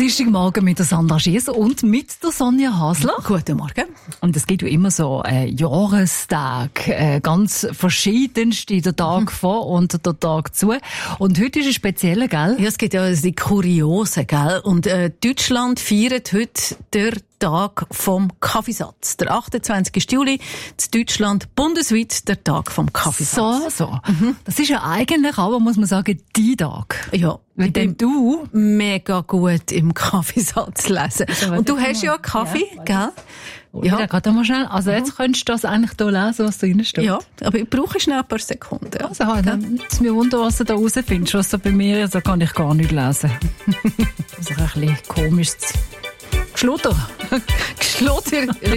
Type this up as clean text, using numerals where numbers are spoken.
Dienstagmorgen mit der Sandra Schiess und mit der Sonja Hasler. Guten Morgen. Und es gibt ja immer so Jahrestag, ganz verschiedenste, der Tag vor und der Tag zu. Und heute ist ein spezieller, gell? Ja, es gibt ja die Kuriosen, gell? Und Deutschland feiert heute den Tag vom Kaffeesatz. Der 28. Juli, in Deutschland bundesweit der Tag vom Kaffeesatz. So. Das ist ja eigentlich aber, muss man sagen, die Tag. Ja. Mit dem du mega gut im Kaffeesatz lesen. Und du hast ja Kaffee, gell? Ja, gerade mal schnell. Also jetzt könntest du das eigentlich hier lesen, was da drin steht. Ja, aber ich brauche schnell ein paar Sekunden. Also, dann ist mir wunder, was du da rausfindest. Was da bei mir ist, da kann ich gar nicht lesen. Das ist ein bisschen komisch. Geschlotter.